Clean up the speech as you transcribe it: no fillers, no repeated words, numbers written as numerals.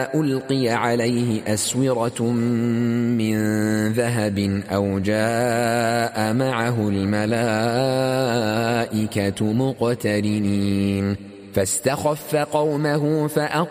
ألقي عليه أسورة من ذهب أو جاء معه الملائكة مقترنين فاستخف قومه